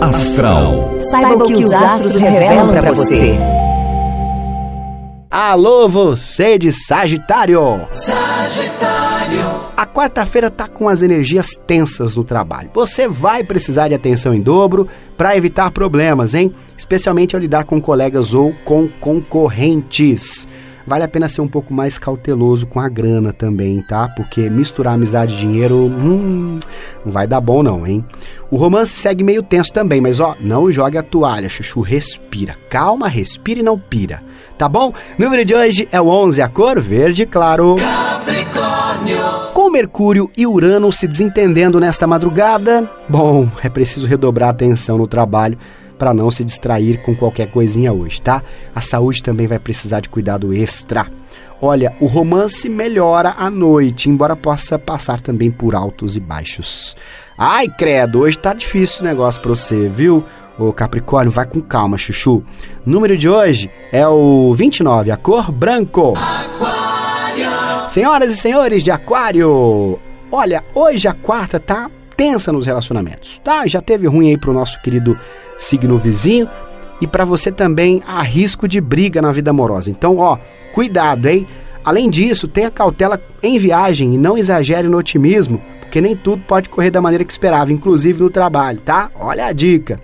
Astral. Saiba o que os astros revelam para você. Alô, você de Sagitário! A quarta-feira tá com as energias tensas no trabalho. Você vai precisar de atenção em dobro para evitar problemas, hein? Especialmente ao lidar com colegas ou com concorrentes. Vale a pena ser um pouco mais cauteloso com a grana também, tá? Porque misturar amizade e dinheiro, não vai dar bom não, hein? O romance segue meio tenso também, mas não jogue a toalha, chuchu, respira. Calma, respira e não pira, tá bom? Número de hoje é o 11, a cor verde claro. Capricórnio. Com Mercúrio e Urano se desentendendo nesta madrugada, bom, é preciso redobrar a atenção no trabalho para não se distrair com qualquer coisinha hoje, tá? A saúde também vai precisar de cuidado extra. Olha, o romance melhora à noite, embora possa passar também por altos e baixos. Ai, credo, hoje tá difícil o negócio pra você, viu? Ô Capricórnio, vai com calma, chuchu. Número de hoje é o 29, a cor branco. Aquário. Senhoras e senhores de Aquário, olha, hoje a quarta tá tensa nos relacionamentos, tá? Já teve ruim aí pro nosso querido signo vizinho e para você também há risco de briga na vida amorosa. Então, cuidado, hein? Além disso, tenha cautela em viagem e não exagere no otimismo, porque nem tudo pode correr da maneira que esperava, inclusive no trabalho, tá? Olha a dica.